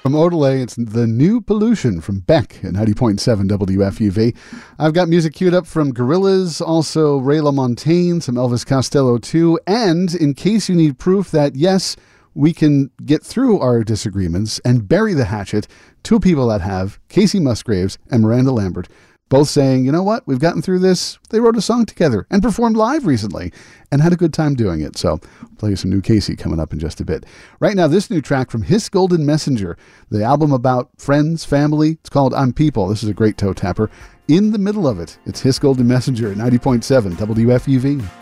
From Odelay, it's The New Pollution from Beck at 90.7 WFUV. I've got music queued up from Gorillaz, also Ray LaMontagne, some Elvis Costello too, and in case you need proof that, yes, we can get through our disagreements and bury the hatchet, two people that have, Casey Musgraves and Miranda Lambert, both saying, you know what, we've gotten through this. They wrote a song together and performed live recently and had a good time doing it. So I'll play you some new Casey coming up in just a bit. Right now, this new track from His Golden Messenger, the album about friends, family. It's called I'm People. This is a great toe tapper. In the middle of it, it's His Golden Messenger at 90.7 WFUV.